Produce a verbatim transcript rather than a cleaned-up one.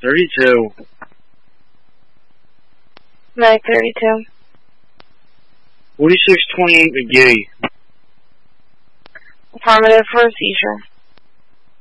thirty-two. Medic thirty-two. forty-six twenty-eight McGee. Affirmative for a seizure.